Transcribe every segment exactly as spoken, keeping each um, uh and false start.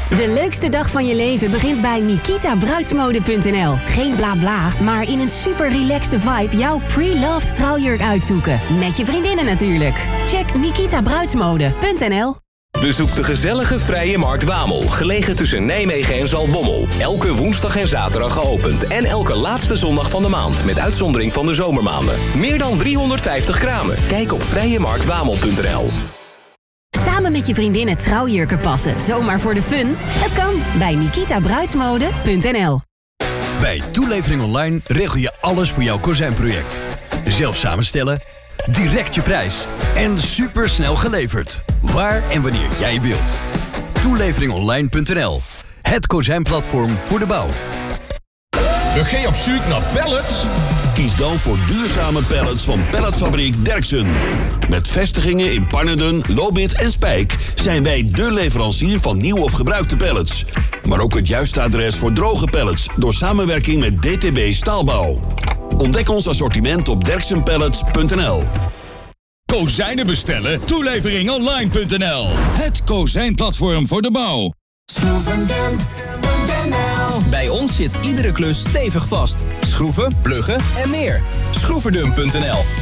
De leukste dag van je leven begint bij Nikita Bruidsmode punt n l. Geen bla bla, maar in een super relaxte vibe jouw pre-loved trouwjurk uitzoeken. Met je vriendinnen natuurlijk. Check Nikita Bruidsmode punt n l. Bezoek de gezellige Vrije Markt Wamel, gelegen tussen Nijmegen en Zaltbommel. Elke woensdag en zaterdag geopend en elke laatste zondag van de maand, met uitzondering van de zomermaanden. Meer dan driehonderdvijftig kramen. Kijk op vrije markt wamel punt n l. Samen met je vriendinnen trouwjurken passen, zomaar voor de fun? Het kan bij Nikita Bruidsmode punt n l. Bij Toelevering Online regel je alles voor jouw kozijnproject. Zelf samenstellen, direct je prijs en supersnel geleverd. Waar en wanneer jij wilt. Toelevering online punt n l. Het kozijnplatform voor de bouw. Ga je op zoek naar pallets? Kies dan voor duurzame pallets van Palletfabriek Derksen. Met vestigingen in Pannerden, Lobith en Spijk zijn wij de leverancier van nieuw of gebruikte pallets. Maar ook het juiste adres voor droge pallets door samenwerking met D T B Staalbouw. Ontdek ons assortiment op derksen pallets punt n l. Kozijnen bestellen? Toelevering online punt n l. Het kozijnplatform voor de bouw. Schroefendem punt n l. Bij ons zit iedere klus stevig vast. Schroeven, pluggen en meer. Schroefendem punt n l.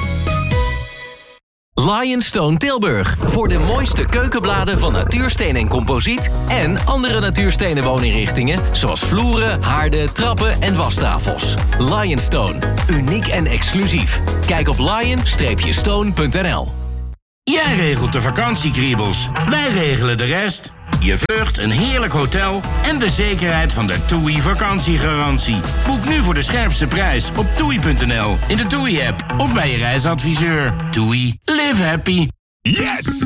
Lionstone Tilburg. Voor de mooiste keukenbladen van natuursteen en composiet en andere natuurstenen wooninrichtingen zoals vloeren, haarden, trappen en wastafels. Lionstone. Uniek en exclusief. Kijk op lion stone punt n l. Jij regelt de vakantiekriebels. Wij regelen de rest. Je vlucht, een heerlijk hotel en de zekerheid van de TUI vakantiegarantie. Boek nu voor de scherpste prijs op toei punt n l, in de TUI-app of bij je reisadviseur. TUI. Live happy. Yes!